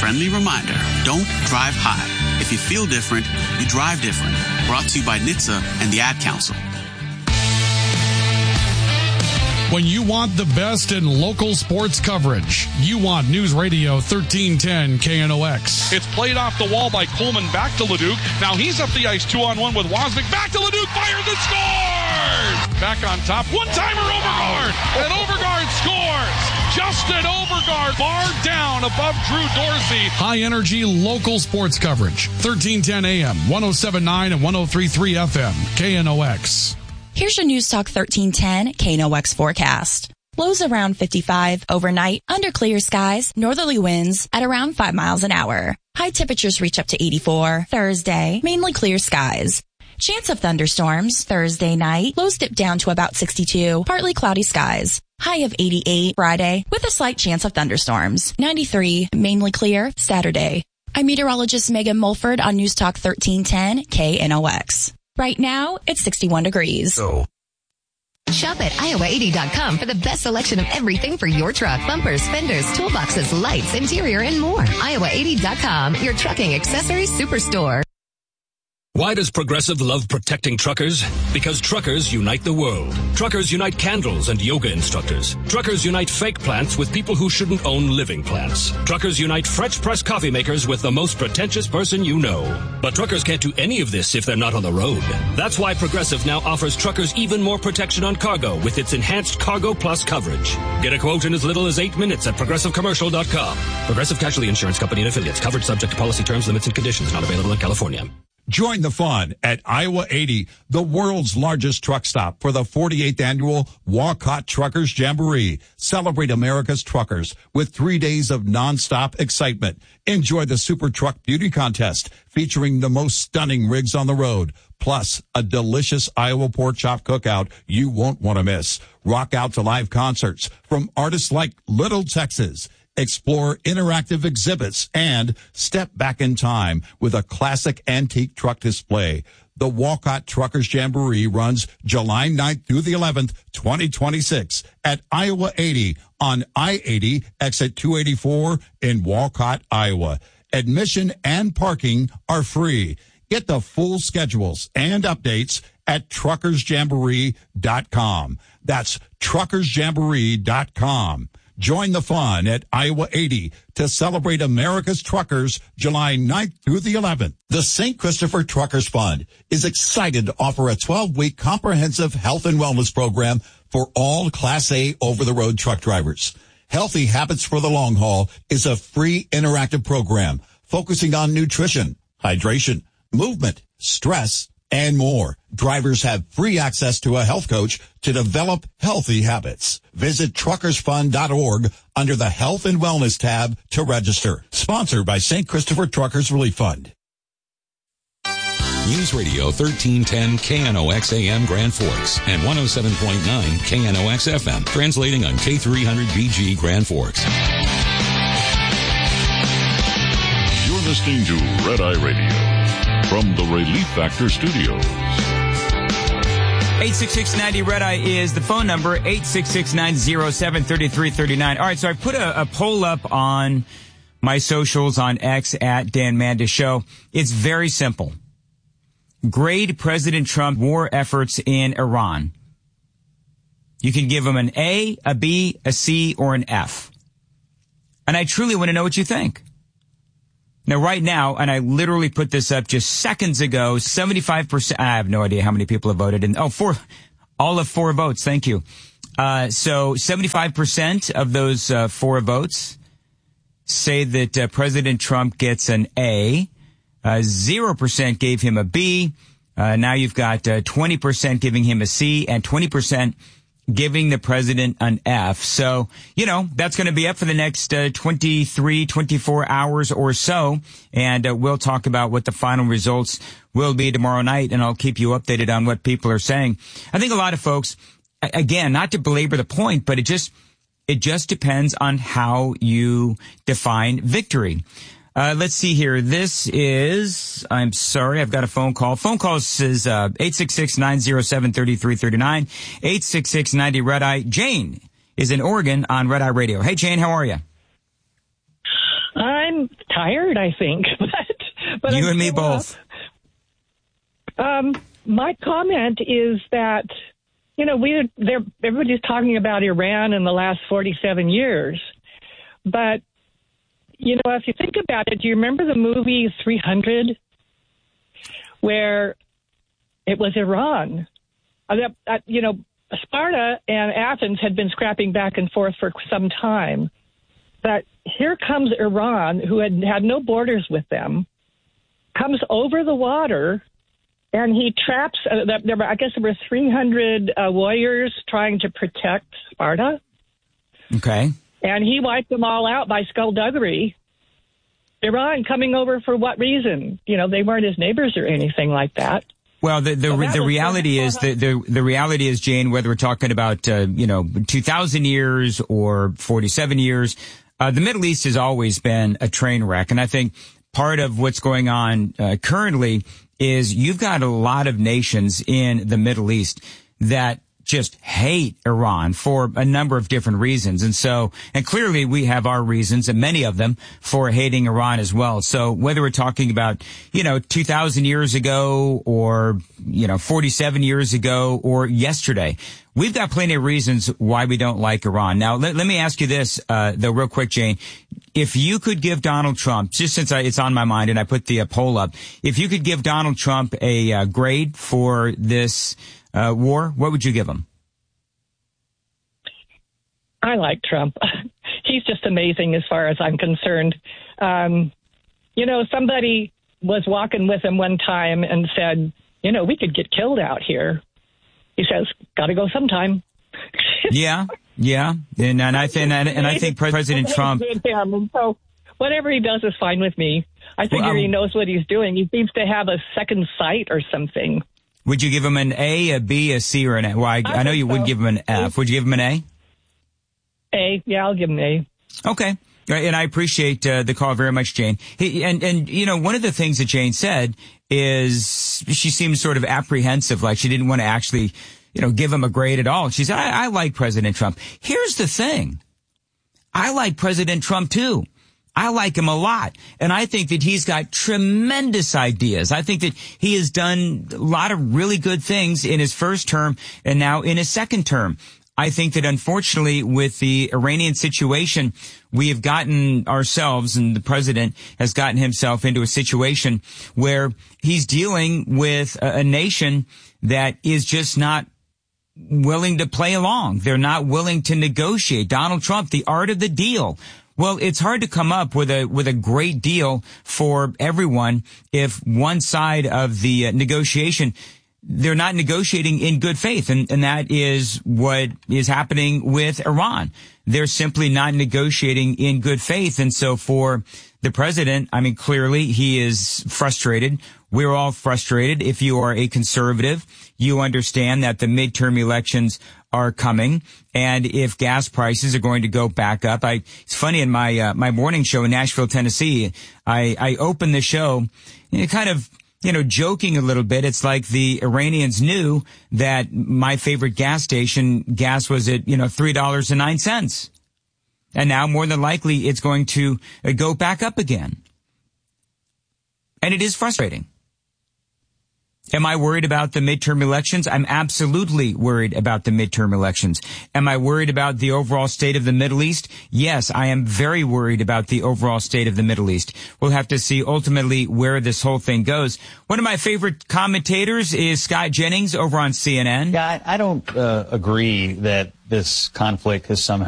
friendly reminder, don't drive high. If you feel different, you drive different. Brought to you by NHTSA and the Ad Council. When you want the best in local sports coverage, you want News Radio 1310 KNOX. It's played off the wall by Coleman back to Leduc. Now he's up the ice 2-on-1 with Wozniak. Back to Leduc, fires and scores! Back on top, one-timer Overgaard, and Overgaard scores! Justin Overgaard, bar down above Drew Dorsey. High-energy local sports coverage, 1310 AM, 107.9 and 103.3 FM, KNOX. Here's your News Talk 1310 KNOX forecast. Lows around 55 overnight, under clear skies, northerly winds at around 5 miles an hour. High temperatures reach up to 84. Thursday, mainly clear skies. Chance of thunderstorms Thursday night. Lows dip down to about 62. Partly cloudy skies. High of 88 Friday with a slight chance of thunderstorms. 93, mainly clear Saturday. I'm meteorologist Megan Mulford on News Talk 1310 KNOX. Right now, it's 61 degrees. Shop at Iowa80.com for the best selection of everything for your truck. Bumpers, fenders, toolboxes, lights, interior, and more. Iowa80.com, your trucking accessories superstore. Why does Progressive love protecting truckers? Because truckers unite the world. Truckers unite candles and yoga instructors. Truckers unite fake plants with people who shouldn't own living plants. Truckers unite French press coffee makers with the most pretentious person you know. But truckers can't do any of this if they're not on the road. That's why Progressive now offers truckers even more protection on cargo with its enhanced Cargo Plus coverage. Get a quote in as little as 8 minutes at ProgressiveCommercial.com. Progressive Casualty Insurance Company and Affiliates. Coverage subject to policy terms, limits, and conditions. Not available in California. Join the fun at Iowa 80, the world's largest truck stop, for the 48th annual Walcott Truckers Jamboree. Celebrate America's truckers with 3 days of nonstop excitement. Enjoy the Super Truck Beauty Contest featuring the most stunning rigs on the road, plus a delicious Iowa pork chop cookout you won't want to miss. Rock out to live concerts from artists like Little Texas. Explore interactive exhibits and step back in time with a classic antique truck display. The Walcott Truckers Jamboree runs July 9th through the 11th, 2026 at Iowa 80 on I-80 exit 284 in Walcott, Iowa. Admission and parking are free. Get the full schedules and updates at truckersjamboree.com. That's truckersjamboree.com. Join the fun at Iowa 80 to celebrate America's truckers July 9th through the 11th. The St. Christopher Truckers Fund is excited to offer a 12-week comprehensive health and wellness program for all Class A over-the-road truck drivers. Healthy Habits for the Long Haul is a free interactive program focusing on nutrition, hydration, movement, stress, and more. Drivers have free access to a health coach to develop healthy habits. Visit truckersfund.org under the Health and Wellness tab to register. Sponsored by St. Christopher Truckers Relief Fund. News Radio 1310 KNOX AM Grand Forks and 107.9 KNOX FM. Translating on K300BG Grand Forks. You're listening to Red Eye Radio from the Relief Factor Studios. 866-90 Red Eye is the phone number, 866-907-3339. All right, so I put a poll up on my socials on X at Dan Mandis Show. It's very simple. Grade President Trump war efforts in Iran. You can give him an A, a B, a C, or an F. And I truly want to know what you think. Now, right now, and I literally put this up just seconds ago, 75%, I have no idea how many people have voted. All of 4 votes. Thank you. So 75% of those 4 votes say that President Trump gets an A. 0% gave him a B. Now you've got 20% giving him a C and 20% giving the president an F. So, that's going to be up for the next 23, 24 hours or so. And we'll talk about what the final results will be tomorrow night. And I'll keep you updated on what people are saying. I think a lot of folks, again, not to belabor the point, but it just depends on how you define victory. Let's see here. This is, I'm sorry, I've got a phone call. Phone call says 866-907-3339, 866-90 Red Eye. Jane is in Oregon on Red Eye Radio. Hey, Jane, how are you? I I'm tired, I think. but you and me both. My comment is that, everybody's talking about Iran in the last 47 years. But, if you think about it, do you remember the movie 300, where it was Iran? Sparta and Athens had been scrapping back and forth for some time. But here comes Iran, who had no borders with them, comes over the water, and he traps, there were 300 warriors trying to protect Sparta. Okay. And he wiped them all out by skullduggery. Iran coming over for what reason? They weren't his neighbors or anything like that. Well, the reality is the reality is, Jane, whether we're talking about 2,000 years or 47 years, the Middle East has always been a train wreck, and I think part of what's going on currently is you've got a lot of nations in the Middle East that just hate Iran for a number of different reasons. And clearly we have our reasons, and many of them, for hating Iran as well. So whether we're talking about, 2,000 years ago or, 47 years ago or yesterday, we've got plenty of reasons why we don't like Iran. Now, let me ask you this, though, real quick, Jane. If you could give Donald Trump, just since it's on my mind and I put the poll up, if you could give Donald Trump a grade for this war, what would you give him? I like Trump. He's just amazing as far as I'm concerned. Somebody was walking with him one time and said, we could get killed out here. He says, got to go sometime. Yeah. And I think President Trump. And so whatever he does is fine with me. I figure he knows what he's doing. He seems to have a second sight or something. Would you give him an A, a B, a C, or an A? Well, I know you wouldn't give him an F. Would you give him an A? A. Yeah, I'll give him an A. Okay. And I appreciate the call very much, Jane. And one of the things that Jane said is she seemed sort of apprehensive, like she didn't want to actually, give him a grade at all. She said, I like President Trump. Here's the thing. I like President Trump, too. I like him a lot. And I think that he's got tremendous ideas. I think that he has done a lot of really good things in his first term and now in his second term. I think that unfortunately with the Iranian situation, we have gotten ourselves, and the president has gotten himself into a situation where he's dealing with a nation that is just not willing to play along. They're not willing to negotiate. Donald Trump, the art of the deal. Well, it's hard to come up with a great deal for everyone if one side of the negotiation, they're not negotiating in good faith. And that is what is happening with Iran. They're simply not negotiating in good faith. And so for the president, I mean, clearly he is frustrated. We're all frustrated. If you are a conservative, you understand that the midterm elections are coming. And if gas prices are going to go back up, it's funny, in my morning show in Nashville, Tennessee, I opened the show kind of, joking a little bit. It's like the Iranians knew that my favorite gas station gas was at, $3.09. And now more than likely it's going to go back up again. And it is frustrating. Am I worried about the midterm elections? I'm absolutely worried about the midterm elections. Am I worried about the overall state of the Middle East? Yes, I am very worried about the overall state of the Middle East. We'll have to see ultimately where this whole thing goes. One of my favorite commentators is Scott Jennings over on CNN. Yeah, I don't agree that this conflict has somehow